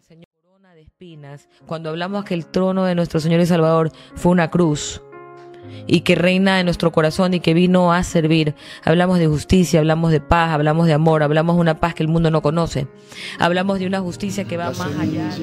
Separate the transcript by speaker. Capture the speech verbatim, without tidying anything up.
Speaker 1: Señor, corona de espinas, cuando hablamos que el trono de nuestro Señor y Salvador fue una cruz y que reina en nuestro corazón y que vino a servir, hablamos de justicia, hablamos de paz, hablamos de amor, hablamos de una paz que el mundo no conoce, hablamos de una justicia que va más allá.